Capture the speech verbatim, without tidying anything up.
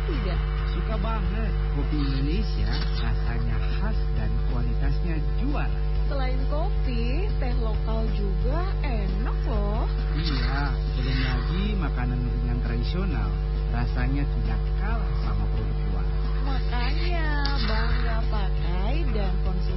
tidak? Suka banget. Kopi Indonesia rasanya khas dan kualitasnya juara. Selain kopi, teh lokal juga enak loh. Iya, belum lagi makanan ringan tradisional. Rasanya tidak